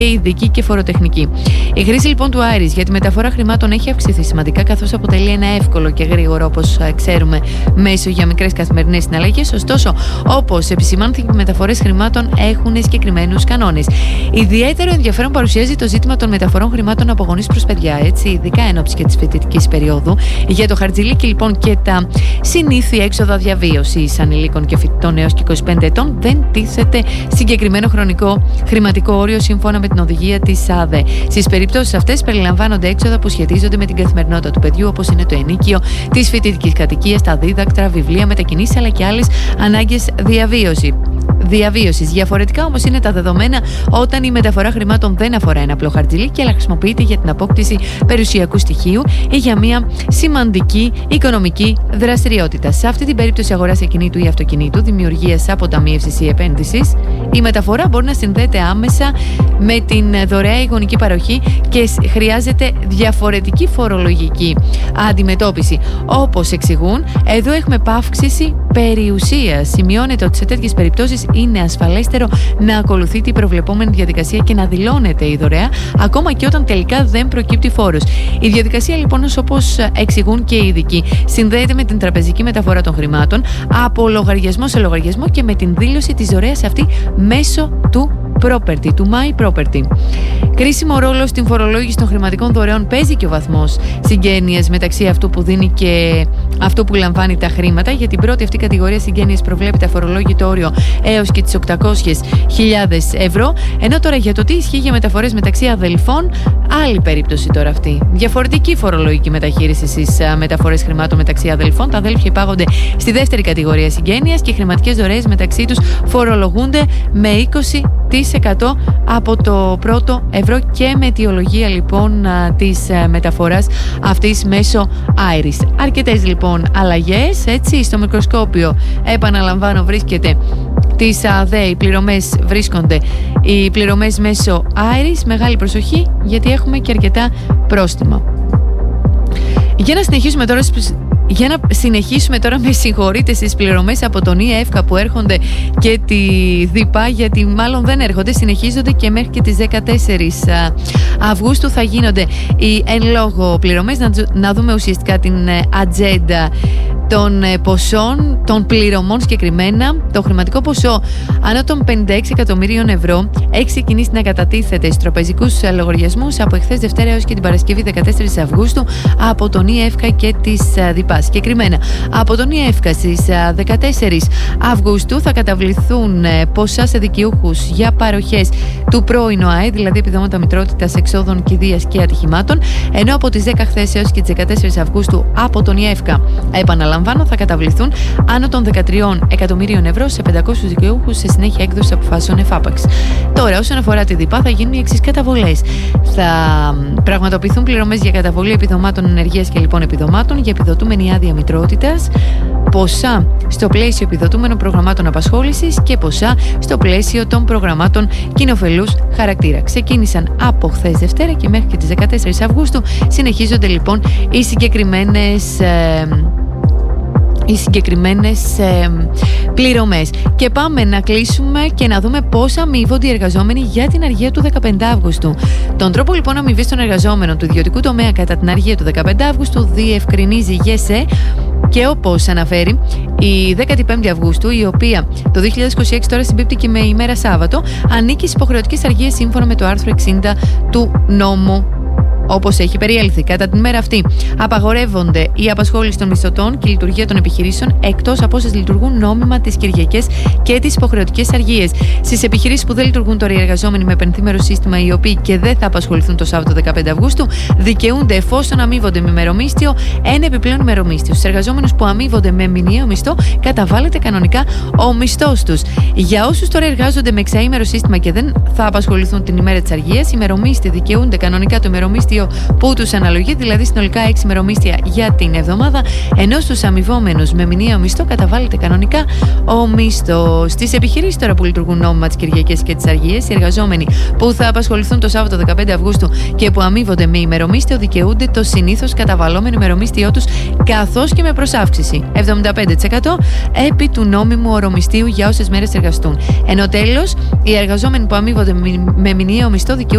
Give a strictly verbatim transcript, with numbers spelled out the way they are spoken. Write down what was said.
ειδική και φοροτεχνική. Η χρήση λοιπόν του Iris για τη μεταφορά χρημάτων έχει αυξηθεί σημαντικά, καθώς αποτελεί ένα εύκολο και γρήγορο, όπως ξέρουμε, μέσο για μικρές καθημερινές συναλλαγές. Ωστόσο, όπως επισημάνθηκε, οι μεταφορές χρημάτων έχουν συγκεκριμένους κανόνες. Ιδιαίτερο ενδιαφέρον παρουσιάζει το ζήτημα των μεταφορών χρημάτων από γονείς προς παιδιά, έτσι, ειδικά εν ώψη και της φοιτητικής περίοδου. Για το χαρτζηλίκι λοιπόν και τα συνήθεια έξοδα διαβίωσης ανηλίκων και φοιτητών έως και είκοσι πέντε ετών δεν τίθεται συγκεκριμένο χρονικό χρηματικό όριο σύμφωνα με την οδηγία της ΑΔΕ. Στις περιπτώσεις αυτές περιλαμβάνονται έξοδα που σχετίζονται με την καθημερινότητα του παιδιού, όπως είναι το ενίκιο, της φοιτητικής κατοικίας, τα δίδακτρα, βιβλία, μετακινήσεις αλλά και άλλες ανάγκες διαβίωση. Διαβίωσης. Διαφορετικά όμως είναι τα δεδομένα όταν η μεταφορά χρημάτων δεν αφορά ένα απλό χαρτζηλίκι, αλλά χρησιμοποιείται για την απόκτηση περιουσιακού στοιχείου ή για μια σημαντική οικονομική δραστηριότητα. Σε αυτή την περίπτωση αγοράς ακινήτου ή αυτοκινήτου, δημιουργίας αποταμίευσης ή επένδυσης, η μεταφορά μπορεί να συνδέεται άμεσα με την δωρεά γονική παροχή και χρειάζεται διαφορετική φορολογική αντιμετώπιση. Όπως εξηγούν, εδώ έχουμε πάυξηση περιουσίας. Σημειώνεται ότι σε τέτοιες περιπτώσεις είναι ασφαλέστερο να ακολουθεί την προβλεπόμενη διαδικασία και να δηλώνεται η δωρεά, ακόμα και όταν τελικά δεν προκύπτει φόρος. Η διαδικασία λοιπόν, όπως εξηγούν και οι ειδικοί, συνδέεται με την τραπεζική μεταφορά των χρημάτων από λογαριασμό σε λογαριασμό και με την δήλωση της δωρεάς αυτή μέσω του property, του My Property. Κρίσιμο ρόλο στην φορολόγηση των χρηματικών δωρεών παίζει και ο βαθμός συγγένειας μεταξύ αυτού που δίνει και αυτού που λαμβάνει τα χρήματα. Για την πρώτη αυτή κατηγορία συγγένειας προβλέπεται αφορολόγητο όριο έως και τις οκτακόσιες χιλιάδες ευρώ, ενώ τώρα για το τι ισχύει για μεταφορές μεταξύ αδελφών, άλλη περίπτωση τώρα αυτή. Διαφορετική φορολογική μεταχείριση στις μεταφορές χρημάτων μεταξύ αδελφών. Τα αδέλφια υπάγονται στη δεύτερη κατηγορία συγγένειας και οι χρηματικές δωρεές μεταξύ τους φορολογούνται με είκοσι τοις εκατό από το πρώτο ευρώ και με αιτιολογία λοιπόν της μεταφοράς αυτής μέσω Iris. Αρκετές λοιπόν αλλαγές, έτσι, στο μικροσκόπιο, επαναλαμβάνω, βρίσκεται τις ΑΔΕ, οι πληρωμές βρίσκονται, οι πληρωμές μέσω Iris. Μεγάλη προσοχή, γιατί έχουμε και αρκετά πρόστιμα. Για να συνεχίσουμε τώρα Για να συνεχίσουμε τώρα, με συγχωρείτε, στις πληρωμές από τον ΙΕΦΚΑ που έρχονται και τη ΔΥΠΑ, γιατί μάλλον δεν έρχονται, συνεχίζονται και μέχρι και τις δεκατέσσερις Αυγούστου θα γίνονται οι εν λόγω πληρωμές. Να, να δούμε ουσιαστικά την ατζέντα των ποσών, των πληρωμών συγκεκριμένα. Το χρηματικό ποσό άνω των πενήντα έξι εκατομμυρίων ευρώ έχει ξεκινήσει να κατατίθεται στους τραπεζικούς λογαριασμούς από εχθές Δευτέρα έως και την Παρασκευή δεκατέσσερις Αυγούστου από τον ΙΕΦΚΑ και τις ΔΥΠΑ. Συγκεκριμένα, από τον ΙΕΦΚΑ στις δεκατέσσερις Αυγούστου θα καταβληθούν ποσά σε δικαιούχους για παροχές του πρώην ΟΑΕ, δηλαδή επιδόματα μητρότητας, εξόδων, κηδείας και ατυχημάτων, ενώ από τις δέκα χθες έως και τις δεκατέσσερις Αυγούστου από τον ΙΕΦΚΑ, επαναλαμβάνω, θα καταβληθούν άνω των δεκατρία εκατομμυρίων ευρώ σε πεντακόσιους δικαιούχους σε συνέχεια έκδοση αποφάσεων εφάπαξ. Τώρα, όσον αφορά τη ΔΥΠΑ, θα γίνουν οι εξής καταβολές. Θα πραγματοποιηθούν πληρωμές για καταβολή επιδομάτων ενεργείας και λοιπόν επιδομάτων, για επιδοτούμενη άδεια μητρότητας, ποσά στο πλαίσιο επιδοτούμενων προγραμμάτων απασχόλησης και ποσά στο πλαίσιο των προγραμμάτων κοινοφελούς χαρακτήρα. Ξεκίνησαν από χθες Δευτέρα και μέχρι και τις δεκατέσσερις Αυγούστου συνεχίζονται λοιπόν οι συγκεκριμένες ε, οι συγκεκριμένες ε, πληρωμές. Και πάμε να κλείσουμε και να δούμε πώς αμείβονται οι εργαζόμενοι για την αργία του δεκαπέντε Αυγούστου. Τον τρόπο λοιπόν αμοιβής των εργαζόμενων του ιδιωτικού τομέα κατά την αργία του δεκαπέντε Αυγούστου διευκρινίζει η ΓΕΣΕ. Και όπως αναφέρει, η δέκατη πέμπτη Αυγούστου, η οποία το δύο χιλιάδες είκοσι έξι τώρα συμπίπτει και με ημέρα Σάββατο, ανήκει στις υποχρεωτικές αργίες σύμφωνα με το άρθρο εξήντα του νόμου, όπως έχει περιέλθει. Κατά την μέρα αυτή απαγορεύονται η απασχόληση των μισθωτών και η λειτουργία των επιχειρήσεων, εκτός από όσες λειτουργούν νόμιμα τις Κυριακές και τις υποχρεωτικές αργίες. Στις επιχειρήσεις που δεν λειτουργούν τώρα οι εργαζόμενοι με πενθήμερο σύστημα, οι οποίοι και δεν θα απασχοληθούν το Σάββατο δεκαπέντε Αυγούστου, δικαιούνται, εφόσον αμείβονται με ημερομίσθιο, ένα επιπλέον ημερομίσθιο. Στους εργαζόμενους που αμείβονται με μηνιαίο μισθό, καταβάλλεται κανονικά ο μισθός τους. Για όσους τώρα εργάζονται με εξαήμερο σύστημα και δεν θα απασχοληθούν την ημέρα της αργίας, οι ημερομίσθιοι δικαιούνται κανονικά το ημερομίσθιο ωράριο που τους αναλογεί, δηλαδή συνολικά έξι ημερομίσθια για την εβδομάδα, ενώ στους αμοιβόμενους με μηνιαίο μισθό καταβάλλεται κανονικά ο μισθός. Στις επιχειρήσεις τώρα που λειτουργούν νόμιμα τις Κυριακές και τις Αργίες, οι εργαζόμενοι που θα απασχοληθούν το Σάββατο δεκαπέντε Αυγούστου και που αμείβονται με ημερομίσθιο δικαιούνται το συνήθως καταβαλλόμενο ημερομίσθιό τους, καθώς και με προσάυξηση εβδομήντα πέντε τοις εκατό επί του νόμιμου ωρομισθίου για όσες μέρες εργαστούν. Ενώ τέλος, οι εργαζόμενοι που αμείβονται με μηνιαίο μισθό δικαιούνται